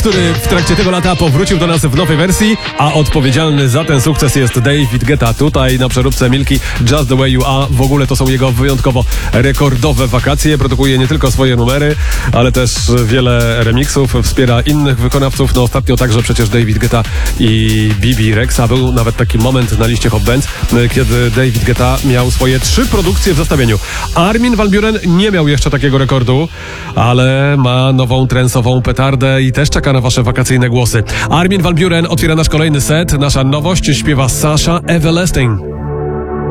który w trakcie tego lata powrócił do nas w nowej wersji, a odpowiedzialny za ten sukces jest David Guetta. Tutaj na przeróbce Milki Just The Way You Are. W ogóle to są jego wyjątkowo rekordowe wakacje. Produkuje nie tylko swoje numery, ale też wiele remixów. Wspiera innych wykonawców. No ostatnio także przecież David Guetta i Bibi Rexha. Był nawet taki moment na liście Hot Bands, kiedy David Guetta miał swoje 3 produkcje w zestawieniu. Armin van Buuren nie miał jeszcze takiego rekordu, ale ma nową trensową petardę i też czeka na wasze wakacyjne głosy. Armin van Buuren otwiera nasz kolejny set. Nasza nowość śpiewa Sasha Everlasting.